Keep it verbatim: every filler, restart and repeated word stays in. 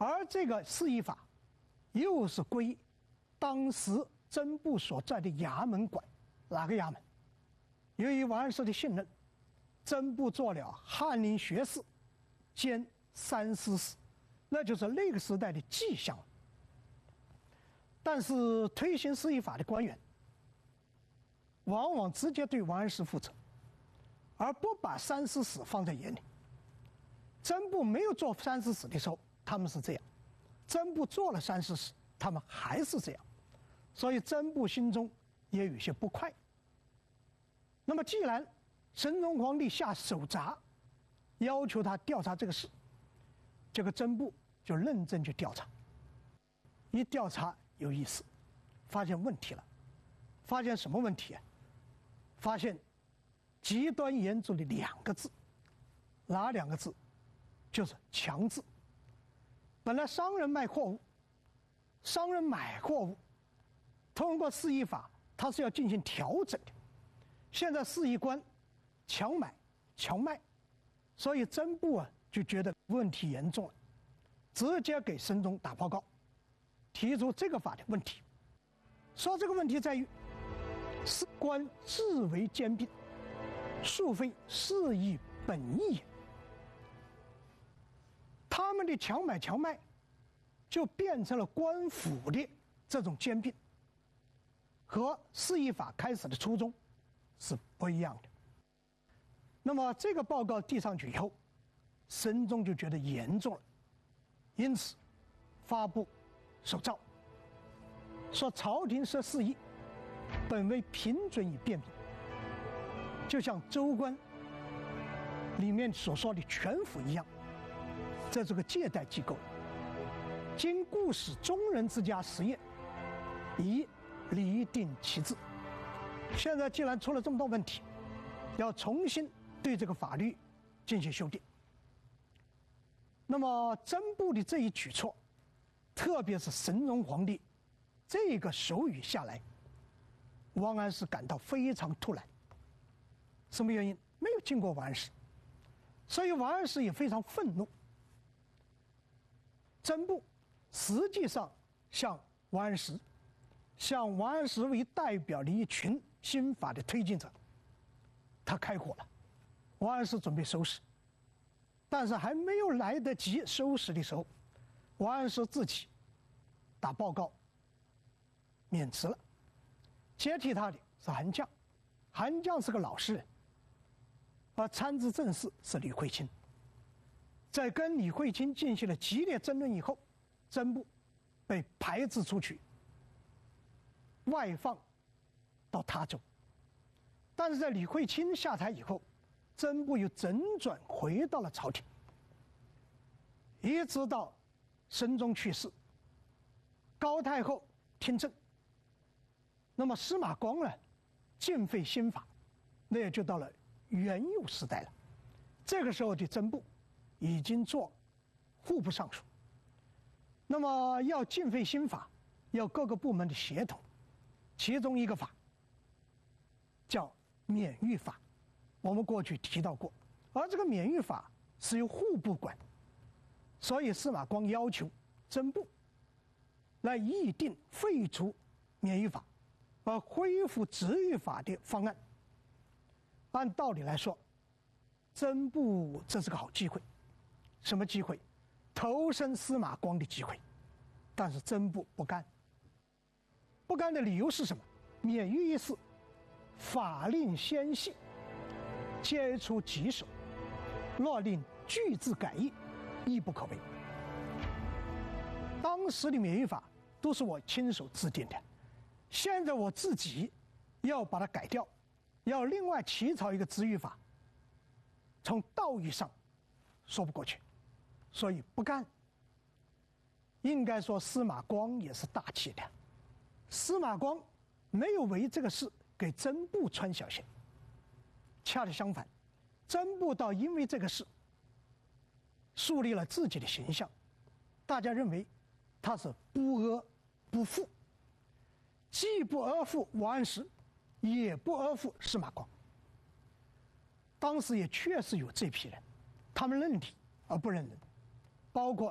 而这个释义法，又是归当时真部所在的衙门管。哪个衙门？由于王安石的信任，真部做了翰林学士兼三司使，那就是那个时代的迹象。但是推行释义法的官员，往往直接对王安石负责，而不把三司使放在眼里。真部没有做三司使的时候，他们是这样；真部做了三司使，他们还是这样。所以真部心中也有些不快。那么既然神宗皇帝下手札，要求他调查这个事，这个真部就认真去调查。一调查有意思，发现问题了。发现什么问题啊？发现极端严重的两个字，哪两个字？就是强制。本来商人卖货物，商人买货物，通过释义法，他是要进行调整的。现在释义官强买强卖，所以真部啊就觉得问题严重了，直接给神宗打报告，提出这个法的问题，说这个问题在于释官自为兼并，素非释义本意也。他们的强买强卖，就变成了官府的这种兼并，和释义法开始的初衷是不一样的。那么这个报告递上去以后，神宗就觉得严重了，因此发布手诏，说朝廷设释义，本为平准以便民，就像州官里面所说的权府一样，这是个借贷机构，经顾使中人之家实验，以厘定其制。现在既然出了这么多问题，要重新对这个法律进行修订。那么真部的这一举措，特别是神宗皇帝这个手语下来，王安石感到非常突然。什么原因？没有经过王安石，所以王安石也非常愤怒。真部实际上向王安石，向王安石为代表的一群新法的推进者，他开火了。王安石准备收拾，但是还没有来得及收拾的时候，王安石自己打报告免职了。接替他的是韩绛，韩绛是个老实人，而参知政事是李惠卿。在跟李惠卿进行了激烈争论以后，真部被排斥出去，外放到他州。但是在李惠卿下台以后，真部又辗转回到了朝廷，一直到神宗去世，高太后听政，那么司马光呢禁废新法，那也就到了元佑时代了。这个时候的真部已经做户部尚书，那么要禁废新法，要各个部门的协同，其中一个法叫免狱法，我们过去提到过，而这个免狱法是由户部管，所以司马光要求真部来议定废除免狱法而恢复执狱法的方案。按道理来说，真部这是个好机会。什么机会？投身司马光的机会。但是真部不干。不干的理由是什么？免狱一事，法令纤细，皆出棘手，若令据字改易，亦不可为。当时的免狱法都是我亲手制定的，现在我自己要把它改掉，要另外起草一个执狱法，从道义上说不过去，所以不干。应该说司马光也是大气的，司马光没有为这个事给真部穿小鞋，恰恰相反，真部倒因为这个事树立了自己的形象，大家认为他是不阿不附，既不阿附王安石，也不阿附司马光。当时也确实有这批人，他们认理而不认人，包括